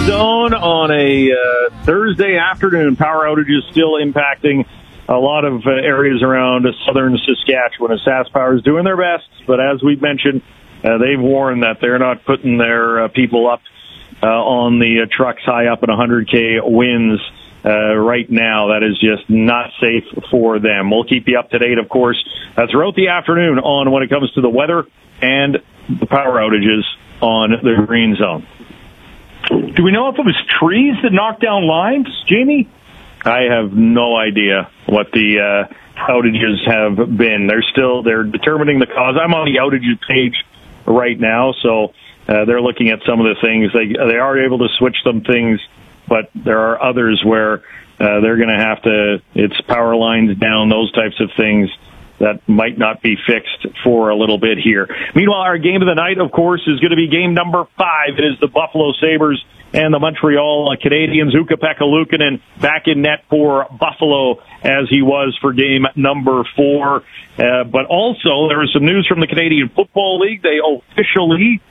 Zone on a Thursday afternoon. Power outages still impacting a lot of areas around southern Saskatchewan as SaskPower is doing their best. But as we've mentioned, they've warned that they're not putting their people up on the trucks high up at 100K winds right now. That is just not safe for them. We'll keep you up to date, of course, throughout the afternoon on when it comes to the weather and the power outages on the Green Zone. Do we know if it was trees that knocked down lines, Jamie? I have no idea what the outages have been. They're determining the cause. I'm on the outages page right now, so they're looking at some of the things. They are able to switch some things, but there are others where they're going to have to, it's power lines down, those types of things that might not be fixed for a little bit here. Meanwhile, our game of the night, of course, is going to be game number 5. It is the Buffalo Sabres and the Montreal Canadiens. Ukko-Pekka Luukkonen back in net for Buffalo as he was for game number 4. But also, there is some news from the Canadian Football League. They officially